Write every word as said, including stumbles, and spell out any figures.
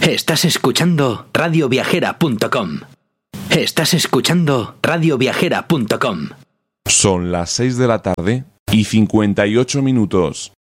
Estás escuchando radio viajera punto com. Estás escuchando radio viajera punto com. Son las seis de la tarde y cincuenta y ocho minutos.